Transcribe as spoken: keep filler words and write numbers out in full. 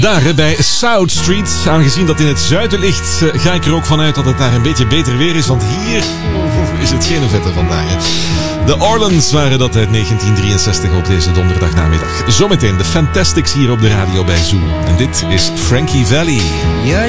Daar bij South Street. Aangezien dat in het zuiden ligt, ga ik er ook vanuit dat het daar een beetje beter weer is. Want hier is het geen vette vandaag. Hè. De Orleans waren dat uit negentien drieënzestig op deze donderdagnamiddag. Zometeen de Fantastics hier op de radio bij Zoo. En dit is Frankie Valli.